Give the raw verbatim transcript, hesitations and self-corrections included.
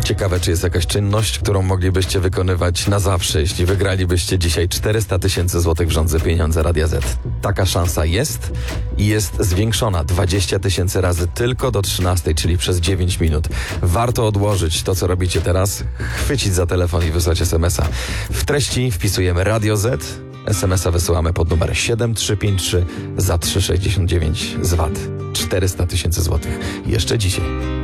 Ciekawe, czy jest jakaś czynność, którą moglibyście wykonywać na zawsze, jeśli wygralibyście dzisiaj czterysta tysięcy złotych w Rządze Pieniądze Radia Z. Taka szansa jest i jest zwiększona dwadzieścia tysięcy razy tylko do trzynastej, czyli przez dziewięć minut. Warto odłożyć to, co robicie teraz, chwycić za telefon i wysłać es em es a. W treści wpisujemy Radio Z, es em es a wysyłamy pod numer siedem trzy pięć trzy za trzysta sześćdziesiąt dziewięć z V A T. czterysta tysięcy złotych. Jeszcze dzisiaj.